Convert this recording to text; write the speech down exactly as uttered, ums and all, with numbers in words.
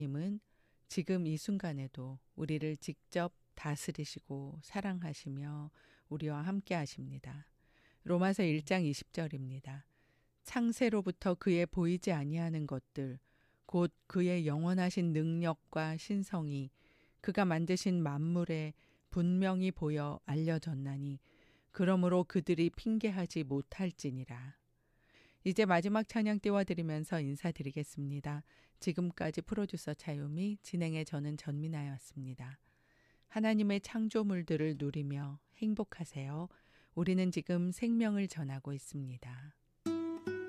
님은 지금 이 순간에도 우리를 직접 다스리시고 사랑하시며 우리와 함께 하십니다. 로마서 일 장 이십 절입니다. 창세로부터 그의 보이지 아니하는 것들, 곧 그의 영원하신 능력과 신성이 그가 만드신 만물에 분명히 보여 알려졌나니 그러므로 그들이 핑계하지 못할지니라. 이제 마지막 찬양 띄워드리면서 인사드리겠습니다. 지금까지 프로듀서 차유미, 진행의 저는 전민아였습니다. 하나님의 창조물들을 누리며 행복하세요. 우리는 지금 생명을 전하고 있습니다.